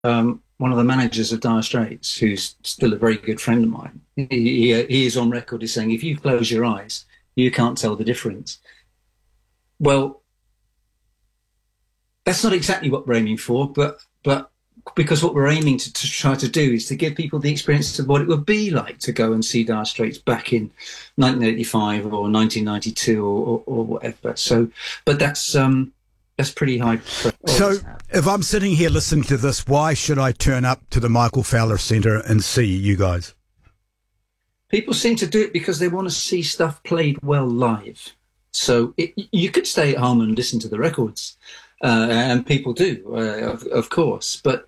one of the managers of Dire Straits, who's still a very good friend of mine, he is on record as saying, if you close your eyes, you can't tell the difference. Well, that's not exactly what we're aiming for, but because what we're aiming to try to do is to give people the experience of what it would be like to go and see Dire Straits back in 1985 or 1992 or whatever. So, but that's pretty high. So if I'm sitting here listening to this, why should I turn up to the Michael Fowler Centre and see you guys? People seem to do it because they want to see stuff played well live. So you could stay at home and listen to the records, and people do, of course. But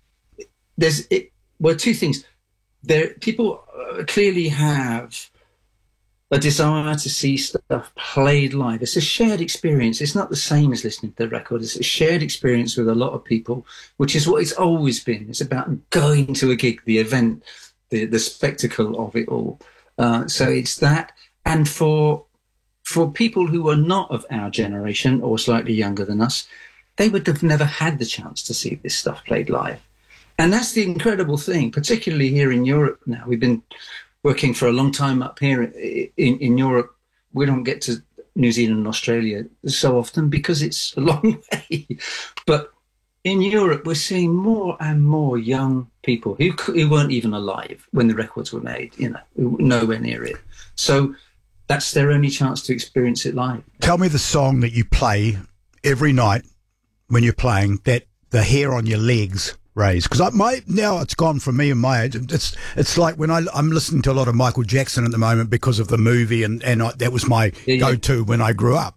two things. People clearly have a desire to see stuff played live. It's a shared experience. It's not the same as listening to the record. It's a shared experience with a lot of people, which is what it's always been. It's about going to a gig, the event, the spectacle of it all. So it's that. And for people who are not of our generation or slightly younger than us, they would have never had the chance to see this stuff played live. And that's the incredible thing, particularly here in Europe now. We've been working for a long time up here in Europe. We don't get to New Zealand and Australia so often because it's a long way. But in Europe, we're seeing more and more young people who weren't even alive when the records were made, nowhere near it. So that's their only chance to experience it live. Tell me the song that you play every night when you're playing that the hair on your legs raise, because now it's gone from me and my age. It's like when I'm listening to a lot of Michael Jackson at the moment because of the movie, and that was my go-to when I grew up,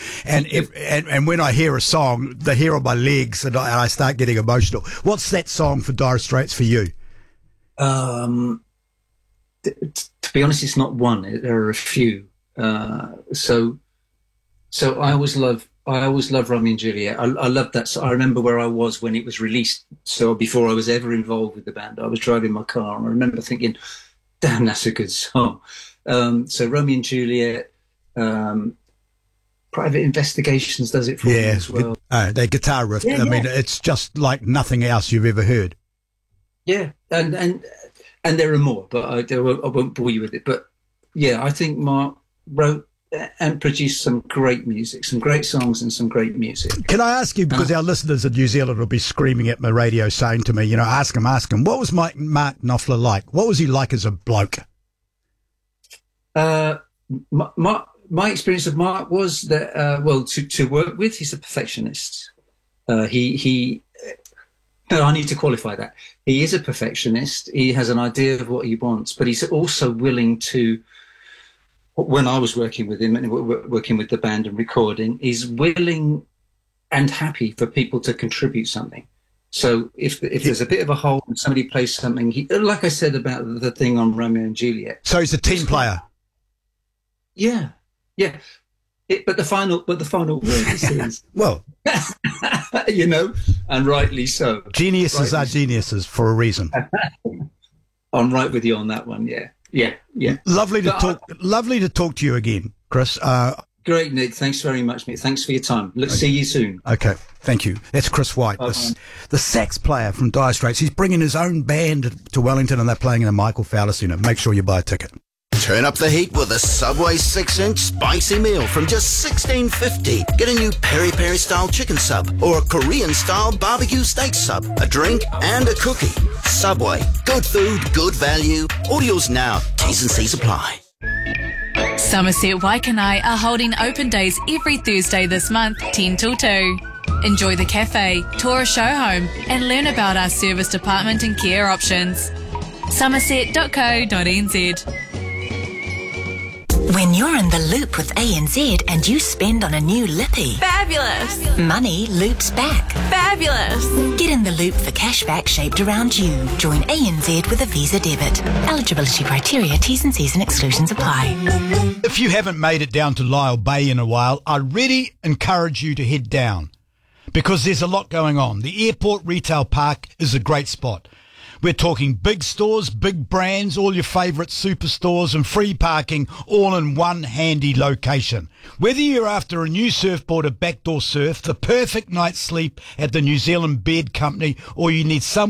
And when I hear a song, the hair on my legs, and I start getting emotional. What's that song for Dire Straits for you? To be honest, it's not one. There are a few. So I always love Romeo and Juliet. I love that. So I remember where I was when it was released. So before I was ever involved with the band, I was driving my car and I remember thinking, damn, that's a good song. So Romeo and Juliet, Private Investigations does it for me as well. Their guitar riff. I mean, it's just like nothing else you've ever heard. Yeah. And there are more, but I won't bore you with it. But yeah, I think Mark wrote and produced some great music, some great songs and some great music. Can I ask you, because our listeners in New Zealand will be screaming at my radio saying to me, ask him, what was Mark Knopfler like? What was he like as a bloke? My experience of Mark was that, to work with, he's a perfectionist. No, I need to qualify that. He is a perfectionist. He has an idea of what he wants, but he's also willing to, when I was working with him and working with the band and recording, he's willing and happy for people to contribute something. So if there's a bit of a hole and somebody plays something, like I said about the thing on Romeo and Juliet. So he's a team player. Yeah. But the final word is his. Well, and rightly so. Geniuses are geniuses for a reason. I'm right with you on that one. Yeah. Lovely to talk to you again, Chris. Great, Nick. Thanks very much, mate. Thanks for your time. Let's see you soon. Okay, thank you. That's Chris White, the sax player from Dire Straits. He's bringing his own band to Wellington, and they're playing in the Michael Fowler Centre. Make sure you buy a ticket. Turn up the heat with a Subway 6-inch spicy meal from just $16.50. Get a new peri-peri style chicken sub or a Korean style barbecue steak sub, a drink and a cookie. Subway. Good food, good value. Orders now. T's and C's apply. Somerset Waikanae are holding open days every Thursday this month, 10 till 2. Enjoy the cafe, tour a show home and learn about our service department and care options. somerset.co.nz. When you're in the loop with ANZ and you spend on a new lippy, fabulous! Money loops back. Fabulous! Get in the loop for cashback shaped around you. Join ANZ with a Visa debit. Eligibility criteria, T's and C's and exclusions apply. If you haven't made it down to Lyall Bay in a while, I really encourage you to head down because there's a lot going on. The airport retail park is a great spot. We're talking big stores, big brands, all your favourite superstores and free parking all in one handy location. Whether you're after a new surfboard or backdoor surf, the perfect night's sleep at the New Zealand Bed Company, or you need some